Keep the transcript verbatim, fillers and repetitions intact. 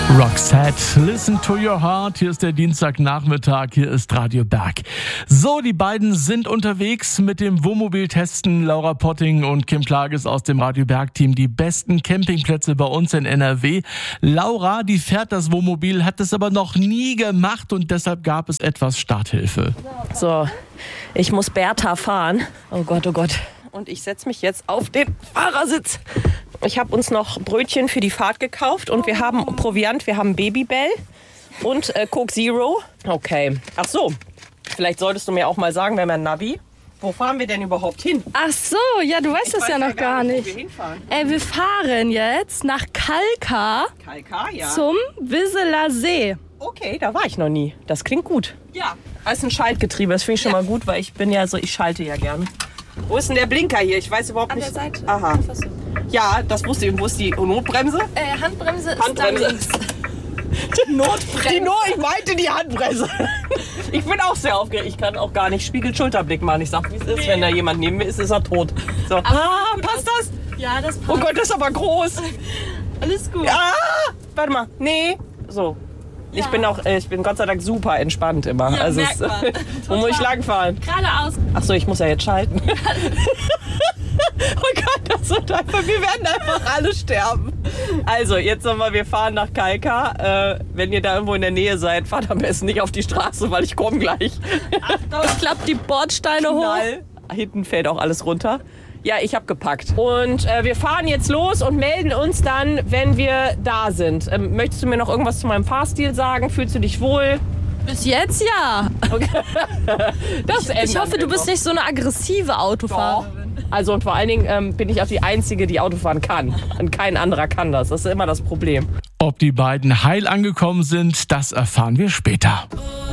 Roxette, listen to your heart. Hier ist der Dienstagnachmittag, hier ist Radio Berg. So, die beiden sind unterwegs mit dem Wohnmobil-Testen. Laura Potting und Kim Klages aus dem Radio Berg-Team. Die besten Campingplätze bei uns in N R W. Laura, die fährt das Wohnmobil, hat es aber noch nie gemacht und deshalb gab es etwas Starthilfe. So, ich muss Bertha fahren. Oh Gott, oh Gott. Und ich setze mich jetzt auf den Fahrersitz. Ich habe uns noch Brötchen für die Fahrt gekauft und wir haben Proviant, wir haben Babybell und äh, Coke Zero. Okay. Ach so, vielleicht solltest du mir auch mal sagen, wenn wir ein Navi. Wo fahren wir denn überhaupt hin? Ach so, ja, du weißt Ich das weiß ja noch ja gar gar nicht, nicht. wo wir hinfahren. Ey, wir fahren jetzt nach Kalkar Kalkar, ja. zum Wisseler See. Okay, da war ich noch nie. Das klingt gut. Ja. Das ist ein Schaltgetriebe, das finde ich schon mal gut, weil ich bin ja so, ich schalte ja gerne. Wo ist denn der Blinker hier? Ich weiß überhaupt An nicht. der Seite. Aha. Ja, das wusste ich. Und wo ist die Notbremse? Äh, Handbremse ist Handbremse. da links. Die Notbremse. Die Not, ich meinte die Handbremse. Ich bin auch sehr aufgeregt. Ich kann auch gar nicht Spiegel-Schulterblick machen. Ich sag, wie es ist. Wenn da jemand neben mir ist, ist er tot. So. Ah, passt das? Ja, das passt. Oh Gott, das ist aber groß. Alles gut. Ah, warte mal. Nee. So. Ich bin auch, äh, ich bin Gott sei Dank super entspannt immer. Ja, also merkt es, man. wo muss ich langfahren? Geradeaus. Ach so, ich muss ja jetzt schalten. Oh Gott, das wird einfach, wir werden einfach alle sterben. Also, jetzt nochmal, wir fahren nach Kalkar. Äh, wenn ihr da irgendwo in der Nähe seid, fahrt am besten nicht auf die Straße, weil ich komme gleich. Ich klapp die Bordsteine hoch. Knall. Hinten fällt auch alles runter. Ja, ich habe gepackt. Und äh, wir fahren jetzt los und melden uns dann, wenn wir da sind. Ähm, möchtest du mir noch irgendwas zu meinem Fahrstil sagen? Fühlst du dich wohl? Bis jetzt ja. Okay. Das Ich ändern hoffe, wir du bist noch. nicht so eine aggressive Autofahrerin. Also und vor allen Dingen ähm, bin ich auch die Einzige, die Auto fahren kann. Und kein anderer kann das. Das ist immer das Problem. Ob die beiden heil angekommen sind, das erfahren wir später.